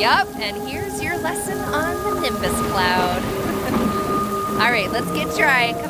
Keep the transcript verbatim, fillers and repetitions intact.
Yup, and here's your lesson on the Nimbus Cloud. All right, let's get dry. Come